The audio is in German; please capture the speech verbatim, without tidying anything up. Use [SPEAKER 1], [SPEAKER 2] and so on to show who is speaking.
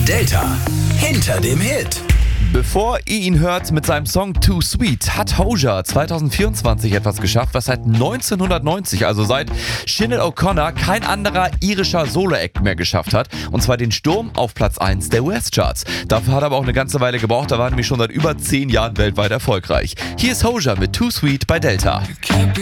[SPEAKER 1] Delta hinter dem Hit.
[SPEAKER 2] Bevor ihr ihn hört mit seinem Song Too Sweet, hat Hozier zwanzig vierundzwanzig etwas geschafft, was seit neunzehnhundertneunzig, also seit Sinead O'Connor, kein anderer irischer Solo-Act mehr geschafft hat. Und zwar den Sturm auf Platz eins der U S-Charts. Dafür hat er aber auch eine ganze Weile gebraucht, da war er nämlich schon seit über zehn Jahren weltweit erfolgreich. Hier ist Hozier mit Too Sweet bei Delta.